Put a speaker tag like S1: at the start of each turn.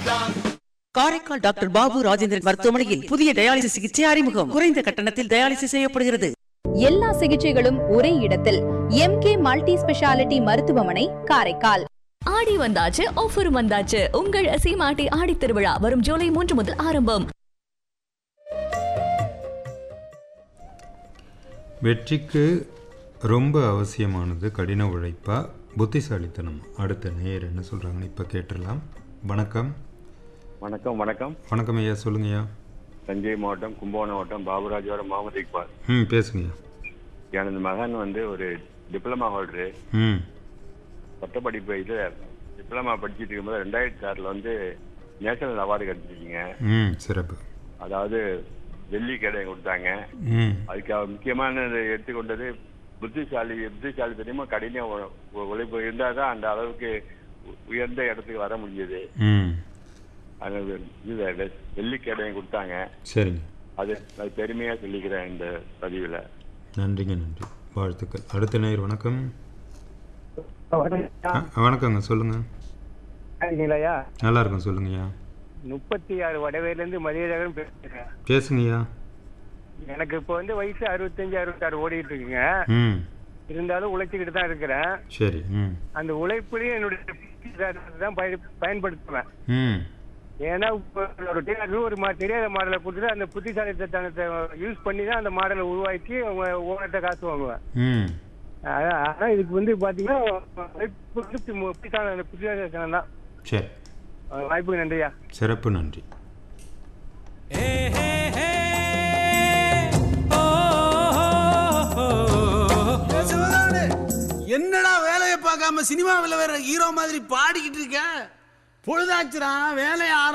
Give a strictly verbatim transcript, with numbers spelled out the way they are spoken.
S1: Karaikal doctor Babu Rajendran மருத்துவமனையில் புதிய dialysis சிகிச்சை அறிமுகம். குறைந்த கட்டணத்தில் டயாலிசிஸ் செய்யப்படுகிறது.
S2: எல்லா சிகிச்சைகளும் ஒரே இடத்தில். எம் கே மல்டி ஸ்பெஷாலிட்டி மருத்துவமனை, காரைக்கால்.
S3: ஆடி வந்தாச்சு, ஆஃபர் வந்தாச்சு. உங்கள் சீமாட்டி ஆடி திருவிழா வரும் ஜூலை மூன்று முதல் ஆரம்பம்.
S4: வெற்றிக்கு ரொம்ப அவசியமானது கடின உழைப்பா புத்திசாலித்தனம்? அடுத்த நேயர் என்ன சொல்கிறாங்கன்னு இப்போ கேட்டுடலாம். வணக்கம்.
S5: வணக்கம். வணக்கம்
S4: வணக்கம் ஐயா, சொல்லுங்கய்யா.
S5: தஞ்சை மாவட்டம் கும்பகோணம் மாவட்டம் பாபுராஜோட முகமது இக்பால்.
S4: ம் பேசுங்கய்யா.
S5: எனது மகன் வந்து ஒரு டிப்ளமா ஹோல்டரு.
S4: ம்
S5: பட்டப்படிப்பு இதில் டிப்ளமா படிச்சுட்டு இருக்கும்போது ரெண்டாயிரத்தி ஆறில் வந்து நேஷனல் அவார்டு கிடைச்சிருக்கீங்க.
S4: ம் சிறப்பு.
S5: அதாவது வெள்ளி கடை கொடுத்தாங்க.
S4: ம்
S5: அதுக்கு முக்கியமானது எடுத்துக்கொண்டது புத்திசாலி புத்திசாலி தெரியுமா, கடின உ- உழைப்பு இருந்தால் தான் அந்த அளவுக்கு உ- உயர்ந்த இடத்துக்கு வர முடியுது.
S4: ம்
S5: அது இது வெள்ளி கடையை கொடுத்தாங்க.
S4: சரிங்க,
S5: அது அது பெருமையாக சொல்லிக்கிறேன் இந்த பதிவில்.
S4: நன்றிங்க, நன்றி, வாழ்த்துக்கள். அடுத்த நேயர் வணக்கம். ஆ, வணக்கங்க, சொல்லுங்கள்.
S6: இருக்கீங்களாய்யா?
S4: நல்லா இருக்கும், சொல்லுங்கய்யா.
S6: முப்பத்தி ஆறு வடவேலேருந்து மதியழகன் பேசுறேன்.
S4: பேசுங்கய்யா.
S6: எனக்கு இப்போ வந்து வயசு அறுபத்தஞ்சு அறுபத்தாறு ஓடிட்டு இருக்குங்க.
S4: ம்
S6: இருந்தாலும் உழைச்சிக்கிட்டு தான் இருக்கிறேன்.
S4: சரி. ம்
S6: அந்த உழைப்புலையும் என்னுடைய புத்திசாலித்தனத்தை தான் பயன் பயன்படுத்துவேன்.
S4: ம்
S6: ஏன்னா இப்போ ஒரு டெய்லருக்கு ஒரு மா தெரியாத மாடலை கொடுத்துட்டு அந்த புத்திசாலித்தனத்தை யூஸ் பண்ணி தான் அந்த மாடலை உருவாக்கி அவங்க ஓனர்கிட்ட காசு வாங்குவேன்.
S4: ம்
S6: அதான் ஆனால் இதுக்கு வந்து பார்த்தீங்கன்னா உழைப்பு வந்து புத்திசாலி புத்திசாலித்தனம் தான்.
S4: சரி,
S6: வாய்ப்புக்கு நன்றியா.
S4: சிறப்பு, நன்றி.
S7: என்னடா வேலையை பார்க்காம சினிமாவில் வேற ஹீரோ மாதிரி பாடிக்கிட்டு இருக்க? பொழுதாச்சுடா, வேலையை